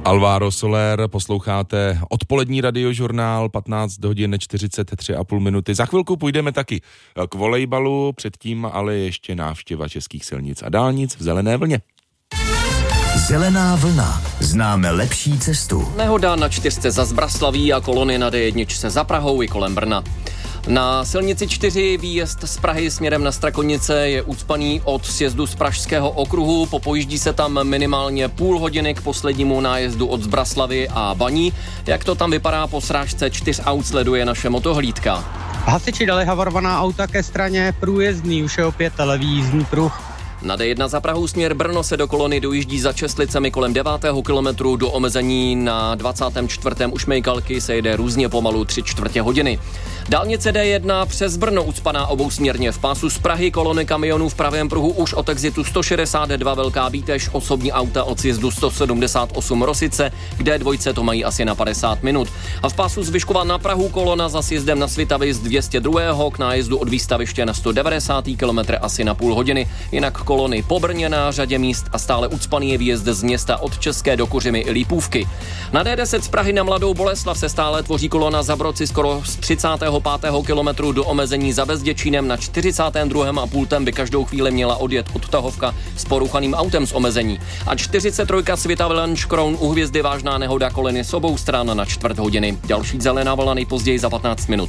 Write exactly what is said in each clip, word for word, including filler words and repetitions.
Alvaro Soler, posloucháte odpolední radiožurnál, patnáct hodin čtyřicet tři a půl minuty. Za chvilku půjdeme taky k volejbalu, předtím ale ještě návštěva českých silnic a dálnic v Zelené vlně. Zelená vlna. Známe lepší cestu. Nehoda na čtyřce za Zbraslaví a kolony na D jedna za Prahou i kolem Brna. Na silnici čtyři výjezd z Prahy směrem na Strakonice je ucpaný od sjezdu z Pražského okruhu. Popojíždí se tam minimálně půl hodiny k poslednímu nájezdu od Zbraslavy a Baní. Jak to tam vypadá po srážce čtyř aut, sleduje naše motohlídka. Hasiči dali havarovaná auta ke straně průjezdný, už je opět levý jízdní pruh. Na D jedna za Prahou směr Brno se do kolony dojíždí za Česlicemi kolem devátého kilometru, do omezení na dvacátém čtvrtém u Šmejkalky se jede různě pomalu tři čtvrtě hodiny. Dálnice D jedna přes Brno ucpaná obousměrně, v pásu z Prahy kolony kamionů v pravém pruhu už od exitu sto šedesát dva Velká Bítež, osobní auta od sjezdu sto sedmdesát osm Rosice, kde dvojce to mají asi na padesát minut. A v pásu z Vyškova na Prahu kolona za sjezdem na Svitavy z dvě stě dva k nájezdu od výstaviště na sto devadesátý kilometr asi na půl hodiny. Jinak kolony po Brně na řadě míst a stále ucpaný je výjezd z města od České do Kuřimy i Lípůvky. Na D deset z Prahy na Mladou Boleslav se stále tvoří kolona za Broci skoro z třicátého pátého kilometru do omezení za Bezděčínem. Na čtyřicátém druhém a půltem by každou chvíli měla odjet odtahovka s poruchaným autem z omezení. A čtyřicet tři Svitavy Lanškroun u Hvězdy vážná nehoda, kolony s obou stran na čtvrt hodiny. Další Zelená vlna nejpozději za patnáct minut.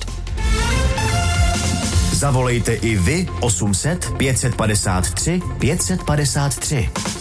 Zavolejte i vy osm set pět set padesát tři pět set padesát tři.